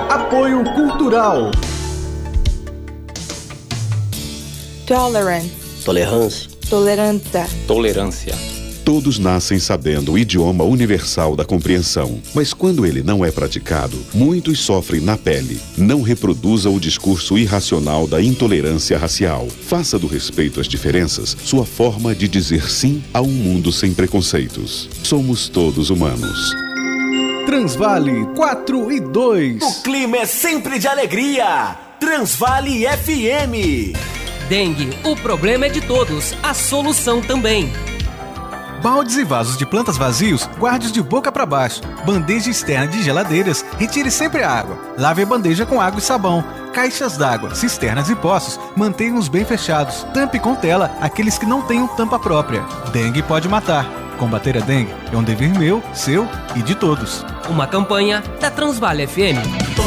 Apoio Cultural. Tolerance. Tolerância. Tolerância. Tolerância. Todos nascem sabendo o idioma universal da compreensão, mas quando ele não é praticado, muitos sofrem na pele. Não reproduza o discurso irracional da intolerância racial. Faça do respeito às diferenças sua forma de dizer sim a um mundo sem preconceitos. Somos todos humanos. Transvale 4 e 2. O clima é sempre de alegria. Transvale FM. Dengue, o problema é de todos, a solução também. Baldes e vasos de plantas vazios, guarde-os de boca para baixo. Bandeja externa de geladeiras, retire sempre a água. Lave a bandeja com água e sabão. Caixas d'água, cisternas e poços, mantenha-os bem fechados. Tampe com tela aqueles que não tenham tampa própria. Dengue pode matar. Combater a dengue é um dever meu, seu e de todos. Uma campanha da Transvale FM.